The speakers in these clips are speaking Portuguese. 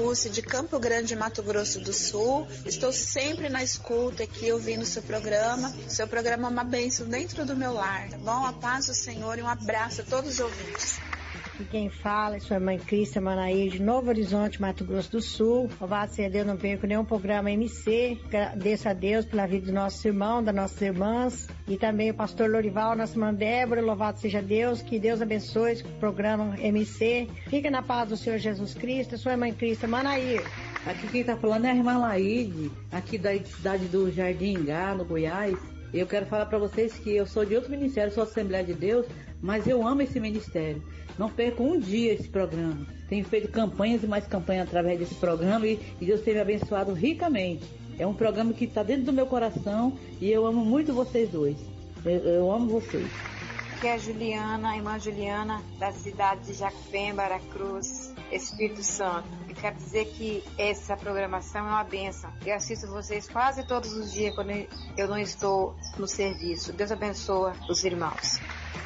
Lúcia, de Campo Grande, Mato Grosso do Sul. Estou sempre na escuta aqui, ouvindo o seu programa. O seu programa é uma bênção dentro do meu lar, tá bom? A paz do Senhor e um abraço a todos os ouvintes. E quem fala é sua mãe Crícia Manaí, de Novo Horizonte, Mato Grosso do Sul. Louvado seja Deus, não perco nenhum programa MC. Agradeço a Deus pela vida do nosso irmão, das nossas irmãs. E também o pastor Lorival, nossa irmã Débora. Louvado seja Deus, que Deus abençoe o programa MC. Fica na paz do Senhor Jesus Cristo, sua mãe Crícia Manaí. Aqui quem tá falando é a irmã Laíde, aqui da cidade do Jardim Ingá, no Goiás. Eu quero falar para vocês que eu sou de outro ministério, sou Assembleia de Deus, mas eu amo esse ministério. Não perco um dia esse programa. Tenho feito campanhas e mais campanhas através desse programa e Deus tem me abençoado ricamente. É um programa que está dentro do meu coração e eu amo muito vocês dois. Eu amo vocês. Aqui é a Juliana, a irmã Juliana, da cidade de Jacupemba, Aracruz, Espírito Santo. Eu quero dizer que essa programação é uma bênção. Eu assisto vocês quase todos os dias quando eu não estou no serviço. Deus abençoe os irmãos.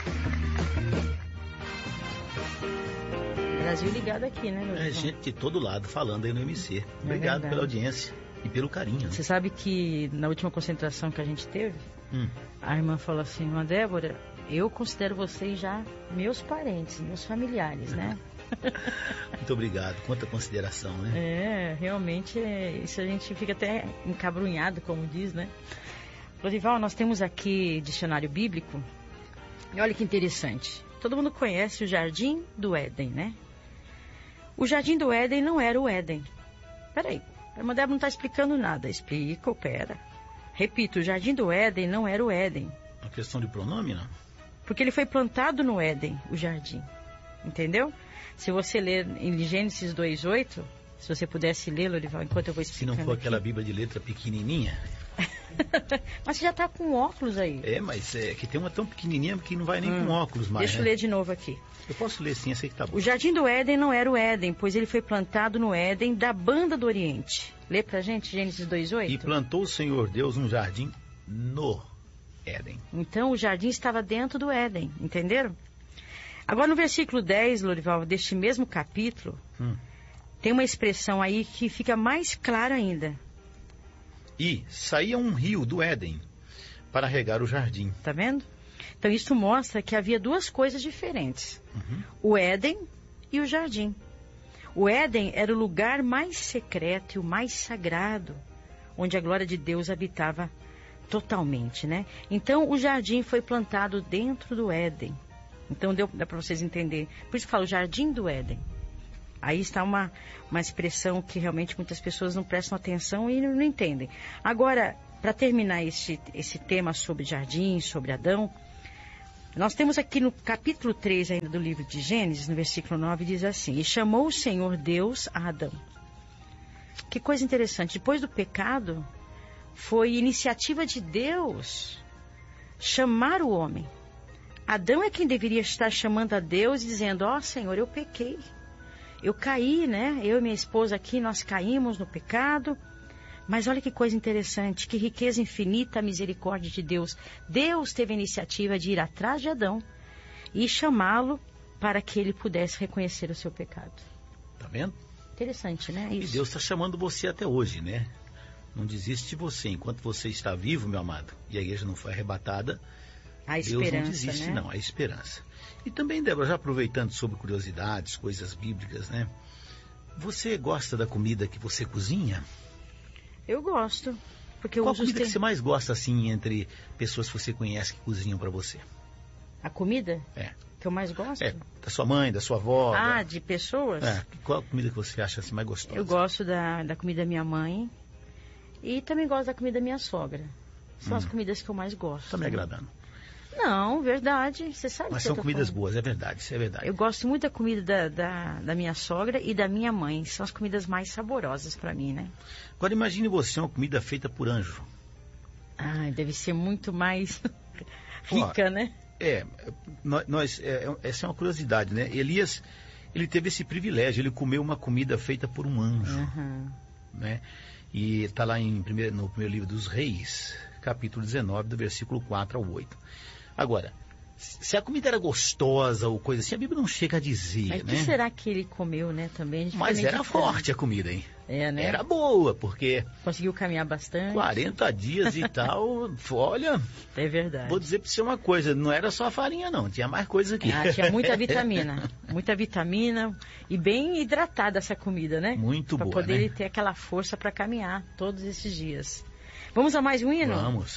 Brasil ligado aqui, né, meu irmão? É gente de todo lado falando aí no MC. Obrigado pela audiência e pelo carinho. Você sabe que na última concentração que a gente teve, a irmã falou assim: irmã Débora, eu considero vocês já meus parentes, meus familiares, né? Muito obrigado, quanta consideração, né? Realmente, isso a gente fica até encabrunhado, como diz, né? Lorival, nós temos aqui dicionário bíblico, e olha que interessante. Todo mundo conhece o Jardim do Éden, né? O Jardim do Éden não era o Éden. Peraí, a irmã Débora não está explicando nada. Explico, pera. Repito, o Jardim do Éden não era o Éden. Uma questão de pronome, não? Porque ele foi plantado no Éden, o jardim. Entendeu? Se você ler em Gênesis 2:8, se você pudesse ler, Lorival, enquanto eu vou explicando. Se não for aqui. aquela Bíblia de letra pequenininha. Mas você já está com óculos aí. Mas é que tem uma tão pequenininha que não vai nem com óculos mais. Deixa eu ler de novo aqui. Eu posso ler sim, eu sei que tá bom. O Jardim do Éden não era o Éden, pois ele foi plantado no Éden da banda do Oriente. Lê pra gente Gênesis 2:8. E plantou o Senhor Deus um jardim no Éden. Então o jardim estava dentro do Éden, entenderam? Agora no versículo 10, Lorival, deste mesmo capítulo, tem uma expressão aí que fica mais clara ainda. E saía um rio do Éden para regar o jardim. Tá vendo? Então isso mostra que havia duas coisas diferentes. O Éden e o jardim. O Éden era o lugar mais secreto e o mais sagrado, onde a glória de Deus habitava totalmente, né? Então o jardim foi plantado dentro do Éden. Então dá para vocês entenderem. Por isso que eu falo Jardim do Éden. Aí está uma expressão que realmente muitas pessoas não prestam atenção e não entendem. Agora, para terminar esse tema sobre jardim, sobre Adão, nós temos aqui no capítulo 3 ainda do livro de Gênesis, no versículo 9, diz assim: E chamou o Senhor Deus a Adão. Que coisa interessante. Depois do pecado, foi iniciativa de Deus chamar o homem. Adão é quem deveria estar chamando a Deus e dizendo: ó Senhor, eu pequei. Eu caí, né? Eu e minha esposa aqui, nós caímos no pecado. Mas olha que coisa interessante, que riqueza infinita a misericórdia de Deus. Deus teve a iniciativa de ir atrás de Adão e chamá-lo para que ele pudesse reconhecer o seu pecado. Tá vendo? Interessante, né? Isso. E Deus está chamando você até hoje, né? Não desiste de você. Enquanto você está vivo, meu amado, e a igreja não foi arrebatada, a Deus esperança, não desiste, né? não. A esperança. E também, Débora, já aproveitando sobre curiosidades, coisas bíblicas, né? Você gosta da comida que você cozinha? Eu gosto. Porque eu Qual uso comida que você mais gosta, assim, entre pessoas que você conhece que cozinham para você? A comida? É. Que eu mais gosto? É, da sua mãe, da sua avó. De pessoas? Qual a comida que você acha assim, mais gostosa? Eu gosto da comida da minha mãe e também gosto da comida da minha sogra. São as comidas que eu mais gosto. Tá me agradando. Não, verdade. Você sabe Mas que são eu tô comidas falando. boas, é verdade, isso é verdade. Eu gosto muito da comida da minha sogra e da minha mãe. São as comidas mais saborosas para mim, né? Agora imagine você uma comida feita por anjo. Deve ser muito mais rica, né? Essa é uma curiosidade, né? Elias, ele teve esse privilégio, ele comeu uma comida feita por um anjo, né? E está lá no primeiro livro dos Reis, capítulo 19, do versículo 4 ao 8. Agora, Se a comida era gostosa ou coisa assim, a Bíblia não chega a dizer, Mas o né? que será que ele comeu, né, também? A gente Mas fica era meditando. forte a comida, hein? É, né? Era boa, porque Conseguiu caminhar bastante. 40 dias e tal, olha, É verdade. vou dizer pra você uma coisa, não era só a farinha não, tinha mais coisa aqui. Ah, tinha muita vitamina. Muita vitamina e bem hidratada essa comida, né? Muito pra boa, poder né? ele ter aquela força para caminhar todos esses dias. Vamos a mais um hino? Vamos.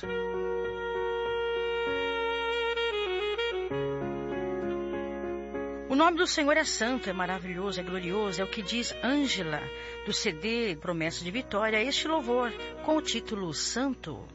O nome do Senhor é santo, é maravilhoso, é glorioso, é o que diz Ângela, do CD Promessa de Vitória, este louvor, com o título Santo.